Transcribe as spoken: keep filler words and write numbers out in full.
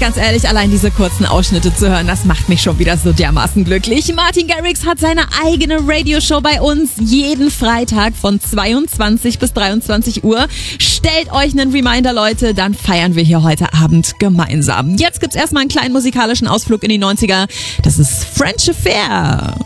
ganz ehrlich, allein diese kurzen Ausschnitte zu hören, das macht mich schon wieder so dermaßen glücklich. Martin Garrix hat seine eigene Radioshow bei uns jeden Freitag von zweiundzwanzig bis dreiundzwanzig Uhr. Stellt euch einen Reminder, Leute, dann feiern wir hier heute Abend gemeinsam. Jetzt gibt's erstmal einen kleinen musikalischen Ausflug in die neunziger. Das ist French Affair.